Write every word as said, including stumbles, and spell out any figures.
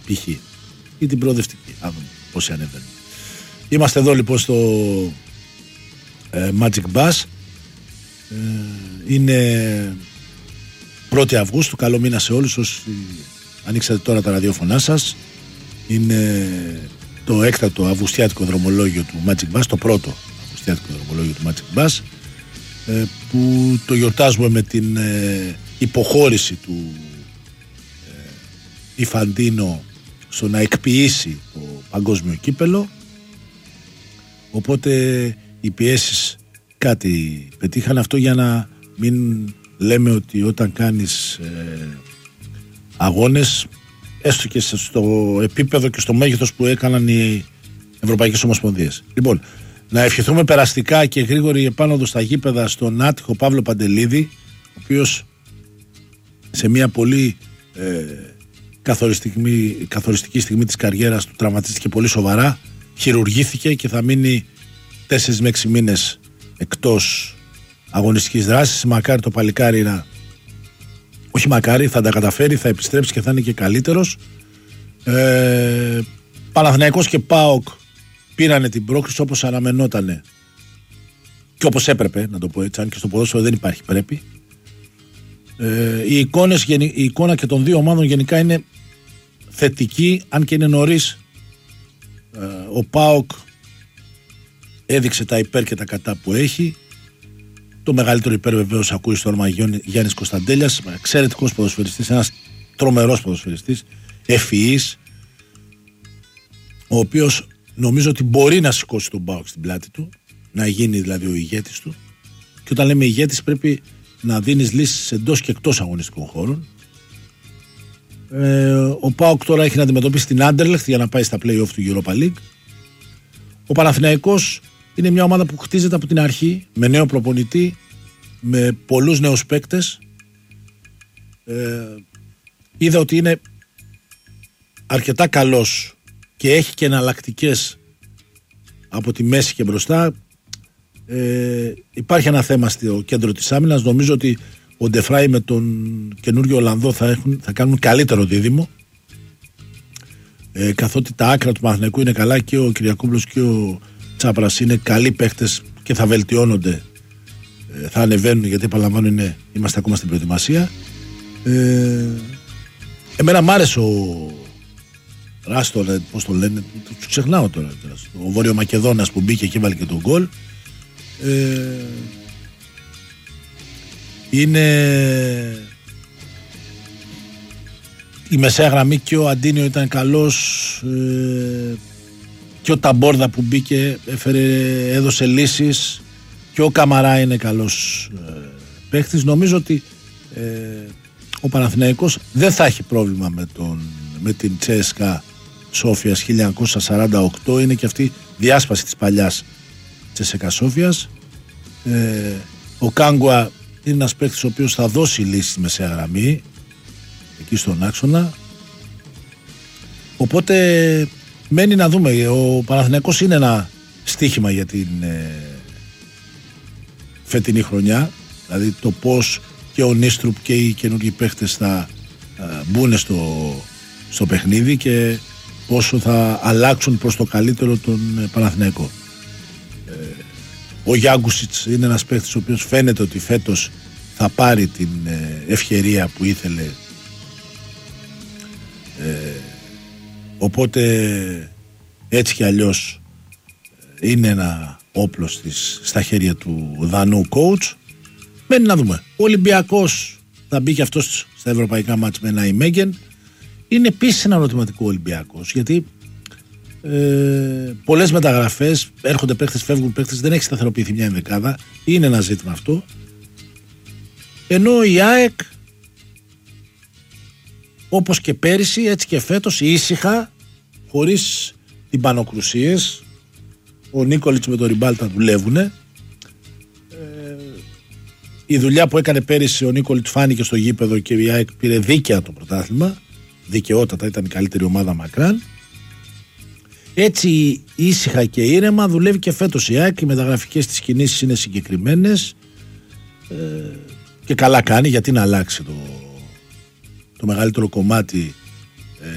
π.χ. ή την προοδευτική, αν δούμε πόσοι ανεβαίνουν. Είμαστε εδώ λοιπόν στο ε, Magic Bus. ε, είναι πρώτη Αυγούστου, καλό μήνα σε όλους όσοι ανοίξατε τώρα τα ραδιόφωνά σας. Είναι το έκτατο αυγουστιάτικο δρομολόγιο του Magic Bus, το πρώτο αυγουστιάτικο δρομολόγιο του Magic Bus, ε, που το γιορτάζουμε με την ε, υποχώρηση του ε, Ιφαντίνο στο να εκποιήσει το παγκόσμιο κύπελο. Οπότε οι πιέσεις κάτι πετύχαν, αυτό για να μην λέμε ότι όταν κάνεις ε, αγώνες, έστω και στο επίπεδο και στο μέγεθος που έκαναν οι Ευρωπαϊκές Ομοσπονδίες. Λοιπόν, να ευχηθούμε περαστικά και γρήγορη επάνωδο στα γήπεδα στον άτυχο Παύλο Παντελίδη, ο οποίος σε μια πολύ ε, καθοριστική, καθοριστική στιγμή της καριέρας του τραυματίστηκε πολύ σοβαρά, χειρουργήθηκε και θα μείνει τέσσερις με έξι μήνες εκτός αγωνιστικής δράσης. Μακάρι το παλικάρι να, όχι μακάρι, θα τα καταφέρει, θα επιστρέψει και θα είναι και καλύτερος. ε, Παναθηναϊκός και ΠΑΟΚ πήρανε την πρόκριση όπως αναμενότανε και όπως έπρεπε, να το πω έτσι, αν και στο ποδόσφαιρο δεν υπάρχει πρέπει. ε, οι εικόνες, η εικόνα και των δύο ομάδων γενικά είναι θετική, αν και είναι νωρίς. ε, ο ΠΑΟΚ έδειξε τα υπέρ και τα κατά που έχει. Το μεγαλύτερο υπέρ βεβαίως ακούει στο όνομα Γιάννης Κωνσταντέλιας, εξαιρετικός ποδοσφαιριστής, ένας τρομερός ποδοσφαιριστής, ευφυής, ο οποίος νομίζω ότι μπορεί να σηκώσει τον ΠΑΟΚ στην πλάτη του, να γίνει δηλαδή ο ηγέτης του. Και όταν λέμε ηγέτης πρέπει να δίνεις λύσεις εντός και εκτός αγωνιστικών χώρων. Ε, ο ΠΑΟΚ τώρα έχει να αντιμετωπίσει την Άντερλεχτ για να πάει στα play-off του Europa League. Ο Παναθηναϊκός είναι μια ομάδα που χτίζεται από την αρχή με νέο προπονητή, με πολλούς νέους παίκτες. Ε, είδα ότι είναι αρκετά καλός και έχει και εναλλακτικές από τη μέση και μπροστά. Ε, υπάρχει ένα θέμα στο κέντρο της άμυνας. Νομίζω ότι ο Ντεφράι με τον καινούργιο Ολλανδό θα, έχουν, θα κάνουν καλύτερο δίδυμο. Ε, καθότι τα άκρα του Παναθηναϊκού είναι καλά και ο Κυριακόπουλος και ο Τσάπρας είναι καλοί παίχτες και θα βελτιώνονται, ε, θα ανεβαίνουν, γιατί επαναλαμβάνω είναι, είμαστε ακόμα στην προετοιμασία. Ε, εμένα μ' άρεσε ο Ράστο, πώς το λένε, του ξεχνάω τώρα, ο Βόρειο Μακεδόνας που μπήκε και έβαλε και τον γκολ. Ε, είναι η μεσαία γραμμή και ο Αντίνιο ήταν καλός, ε, και ο Ταμπόρδα που μπήκε έφερε, έδωσε λύσεις, και ο Καμαρά είναι καλός ε, παίχτης. Νομίζω ότι ε, ο Παναθηναϊκός δεν θα έχει πρόβλημα με, τον, με την Τσέσκα Σόφιας χίλια εννιακόσια σαράντα οκτώ. Είναι και αυτή διάσπαση της παλιάς Τσέσκα Σόφιας. ε, ο Κάγκουα είναι ένας παίχτης ο οποίος θα δώσει λύσεις στη μεσαία γραμμή εκεί στον άξονα. Οπότε μένει να δούμε. Ο Παναθηναϊκός είναι ένα στοίχημα για την ε, φετινή χρονιά. Δηλαδή το πώς και ο Νίστρουπ και οι καινούργιοι παίχτες θα ε, μπουν στο, στο παιχνίδι και πόσο θα αλλάξουν προς το καλύτερο τον ε, Παναθηναϊκό. Ε, ο Γιάγκουσιτς είναι ένας παίχτης ο οποίος φαίνεται ότι φέτος θα πάρει την ε, ευκαιρία που ήθελε. Ε, οπότε έτσι κι αλλιώς είναι ένα όπλο στις, στα χέρια του Δανού coach. Μένει να δούμε. Ο Ολυμπιακός θα μπει και αυτός στα ευρωπαϊκά μάτς με ένα ημέγεν. Είναι επίσης ένα ερωτηματικό Ολυμπιακός, γιατί ε, πολλές μεταγραφές, έρχονται παίχτες, φεύγουν παίχτες, δεν έχει σταθεροποιηθεί μια ενδεκάδα. Είναι ένα ζήτημα αυτό. Ενώ η ΑΕΚ, όπως και πέρυσι έτσι και φέτος, ήσυχα, χωρίς τυμπανοκρουσίες, ο Νίκολιτς με τον Ριμπάλτα δουλεύουνε. Ε, η δουλειά που έκανε πέρυσι ο Νίκολιτς φάνηκε στο γήπεδο και η ΑΕΚ πήρε δίκαια το πρωτάθλημα. Δικαιότατα, ήταν η καλύτερη ομάδα μακράν. Έτσι ήσυχα και ήρεμα δουλεύει και φέτος η ΑΕΚ. Οι μεταγραφικές της κινήσεις είναι συγκεκριμένες, ε, και καλά κάνει, γιατί να αλλάξει το, το μεγαλύτερο κομμάτι